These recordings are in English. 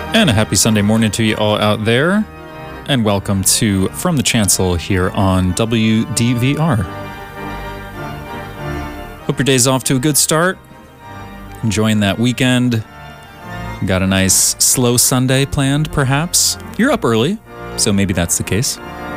And a happy Sunday morning to you all out there, and welcome to From the Chancel here on WDVR. Hope your day's off to a good start. Enjoying that weekend. Got a nice slow Sunday planned, perhaps. You're up early, so maybe that's the case.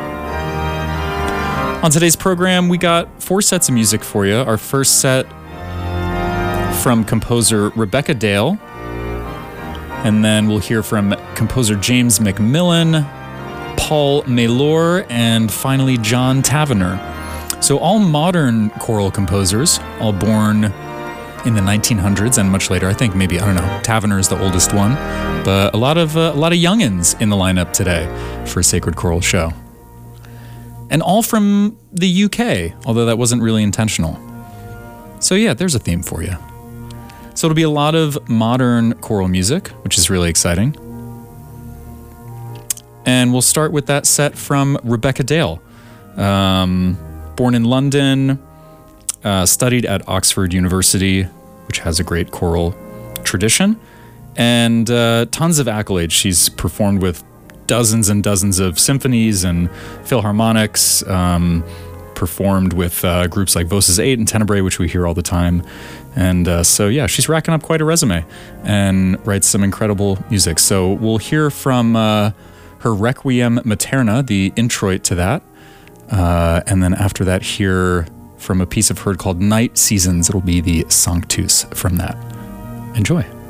On today's program, we got 4 sets of music for you. Our first set from composer Rebecca Dale. And then we'll hear from composer James McMillan, Paul Maylor, and finally John Tavener. So all modern choral composers, all born in the 1900s and much later. I think maybe, I don't know, Tavener is the oldest one, but a lot of youngins in the lineup today for a Sacred Choral show. And all from the UK, although that wasn't really intentional. So yeah, there's a theme for you. So it'll be a lot of modern choral music, which is really exciting. And we'll start with that set from Rebecca Dale. Born in London, studied at Oxford University, which has a great choral tradition, and tons of accolades. She's performed with dozens and dozens of symphonies and philharmonics, performed with groups like Voces 8 and Tenebrae, which we hear all the time. And so, yeah, she's racking up quite a resume and writes some incredible music. So we'll hear from her Requiem Materna, the introit to that. And then after that, hear from a piece of her called Night Seasons. It'll be the Sanctus from that. Enjoy.